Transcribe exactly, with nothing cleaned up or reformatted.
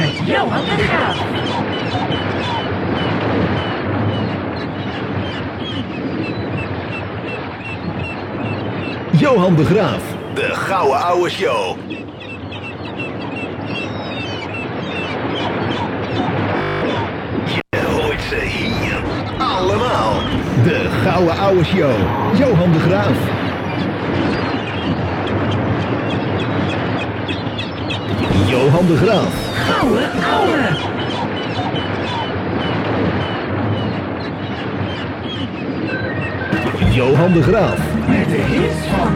met Johan de Graaf. Johan de Graaf, de Gouden Ouwe Show. Je hoort ze hier allemaal. De Gouden Ouwe Show, Johan de Graaf. Johan de Graaf. Gouden Ouwe. Johan de Graaf. Met de hits van